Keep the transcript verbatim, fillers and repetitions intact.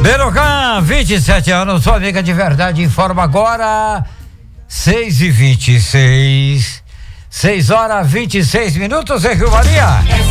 Lerocan, vinte e sete anos, sua amiga de verdade, informa agora, seis e vinte e seis, seis horas vinte e seis minutos em Rio Maria.